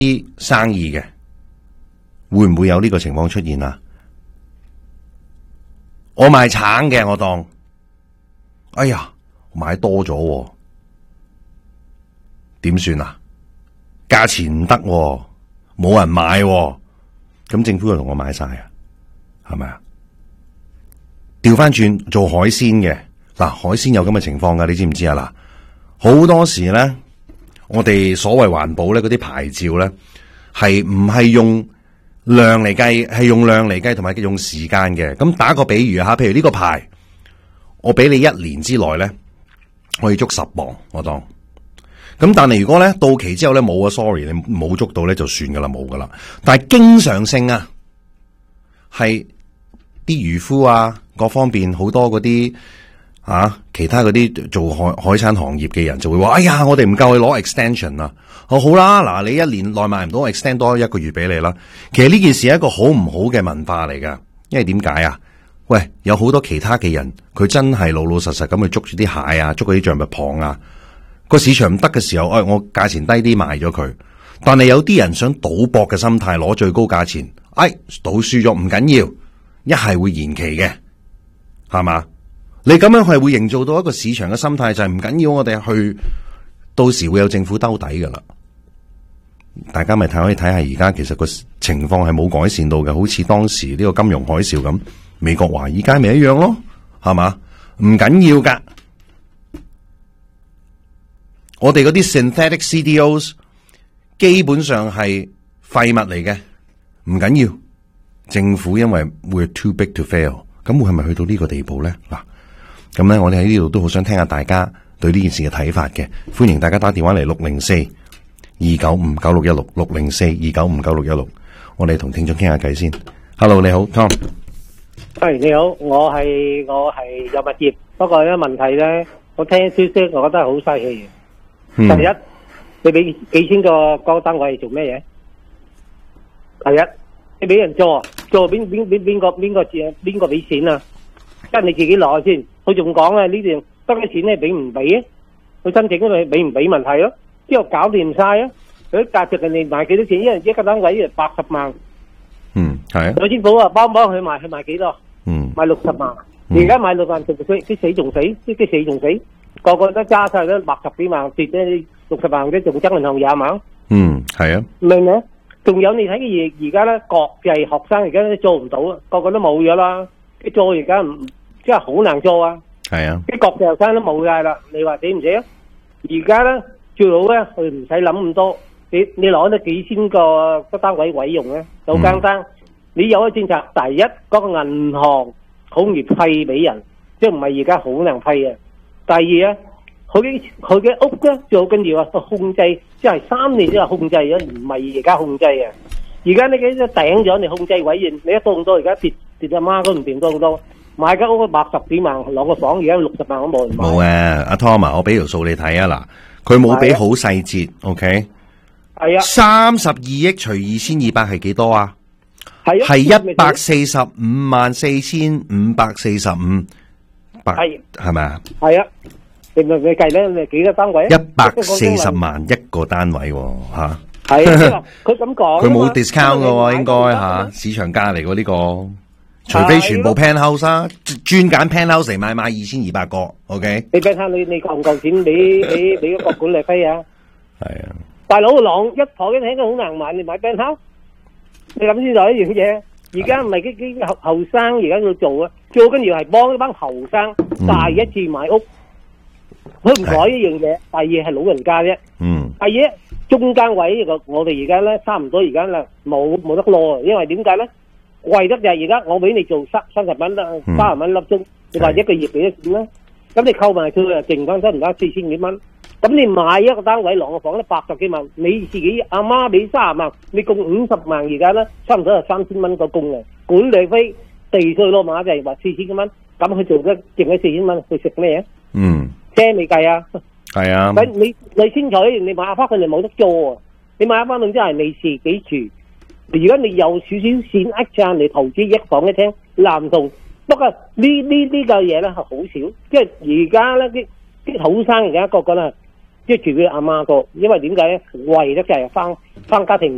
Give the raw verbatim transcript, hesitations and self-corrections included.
啲生意嘅，會唔會有呢個情況出現啊？我賣橙嘅，我當，哎呀，我買多咗，點算啊？價錢唔得，冇人買，咁政府就同我買晒啊？係咪啊？調翻轉做海鮮嘅，嗱，海鮮有咁嘅情況噶，你知唔知啊？嗱，好多時咧，我哋所謂環保咧，嗰啲牌照咧，係唔係用量嚟計，係用量嚟計，同埋用時間嘅。咁打個比喻吓，譬如呢個牌，我俾你一年之內咧，我要捉十磅，我當。咁但係如果咧到期之後咧冇啊 ，sorry， 你冇捉到咧就算噶啦，冇噶啦。但係經常性啊，係啲漁夫啊，各方面好多嗰啲啊，其他嗰啲做海海產行業嘅人就會話：哎呀，我哋唔夠去攞 extension 啊！哦，好啦，嗱，你一年內賣唔到 extend 多一個月俾你啦。其實呢件事係一個好唔好嘅文化嚟噶，因為點解啊？喂，有好多其他嘅人，佢真係老老實實咁去捉住啲蟹啊，捉嗰啲象拔蚌啊。個市場唔得嘅時候，哎，我價錢低啲賣咗佢。但係有啲人想賭博嘅心態，攞最高價錢，哎，賭輸咗唔緊要，一係會延期嘅，係嘛？你咁樣係會營造到一個市場嘅心態，就係唔緊要，我哋去到時會有政府兜底噶啦。大家咪睇可以睇下，而家其實個情況係冇改善到嘅，好似當時呢個金融海嘯咁，美國華爾街咪一樣咯，係嘛？唔緊要噶。我哋嗰啲 synthetic C D Os 基本上係廢物嚟嘅，唔緊要。政府因為 we're too big to fail， 咁會係咪去到呢個地步咧？嗱，咁咧我哋喺呢度都好想聽下大家對呢件事嘅睇法嘅，歡迎大家打電話嚟六零四二九五九六一六六零四二九五九六一六，我哋同聽眾傾下偈先。Hello， 你好 Tom。 係你好，我係我係有物業，不過咧問題咧，我聽消息，我覺得係好嘥氣嘅。第一，你俾幾千個個單位做咩嘢？第一，你俾人做，做邊邊邊邊個邊個錢？邊個俾錢啊？跟你自己攞先。佢仲講啊，呢段得嘅錢咧俾唔俾啊？佢申請嗰度俾唔俾問題咯？之後搞掂晒啊！佢價值人哋賣幾多錢？一人一個單位八十萬。 嗯，係啊。 有政府啊，幫唔幫佢賣？佢賣幾多？ 嗯， 賣六十萬。而家賣六十萬仲死，啲死仲死，啲啲死仲死。個個都揸晒咗百十幾萬，跌咗六十萬，啲仲爭銀行廿萬。 嗯，係啊。 明唔明？仲有你睇嘅嘢，而家咧國際學生而家都做唔到啊，個個都冇咗啦。啲做而家唔即係好難做啊。係啊。啲國際學生都冇晒啦，你話死唔死啊？而家咧最好咧，佢唔使諗咁多，你你攞咗幾千個個單位位用咧，好簡單。嗯、你有一個政策，第一嗰、嗰個銀行好容易批俾人，即係唔係而家好難批啊。第二咧，佢嘅佢嘅屋咧最好緊要啊，控制即係三年之後控制咗，唔係而家控制啊。而家你幾隻頂咗，你控制委員，你一多咁多，而家跌跌阿媽都唔掂多咁多。買間屋百十幾萬兩個房，而家六十萬都冇人買。冇啊，阿 Tom，我俾條數你睇啊嗱，佢冇俾好細節 ，OK？係啊，三十二億除二千二百係幾多啊？係啊，係一百四十五萬四千五百四十五。係係咪啊？係啊，你咪你計咧，你幾個單位？一百四十萬一個單位吓。係佢咁講，佢冇 discount 噶，應該吓市場價嚟噶呢個，除非全部 penthouse 啊，專揀 penthouse 嚟買買二千二百個 ，OK？你 penthouse 你你夠唔夠錢？你你你嗰個管理費啊？係啊，大佬狼一台一聽都好難買，你買 penthouse？你諗清楚一樣嘢。而家唔係啲啲後後生而家要做啊，最緊要係幫一班後生第一次買屋，佢唔改一樣嘢。第二係老人家啫，嗯。第二中間位個我哋而家咧差唔多而家啦，冇冇得攞，因為點解咧？貴得就係而家我俾你做三三十蚊啦，三十蚊粒鐘，你話一個月幾多錢咧？咁你扣埋佢啊，剩翻得唔得四千幾蚊？咁你買一個單位兩個房咧，八十幾萬，你自己阿媽俾三十萬，你供五十萬，而家咧差唔多係三千蚊個供嘅，管理費、地稅攞埋就係話四千幾蚊，咁佢做嘅剩咗四千蚊，佢食咩嘢？嗯，車未計啊，係啊，你你你清楚，你買翻佢哋冇得做啊，你買翻佢真係未自己住，如果你有少少錢呃賺嚟投資一房一廳，難度，不過呢呢呢個嘢咧係好少，即係而家咧啲啲後生而家個個咧。即係住佢阿媽個，因為點解咧？為咗就係翻翻家庭。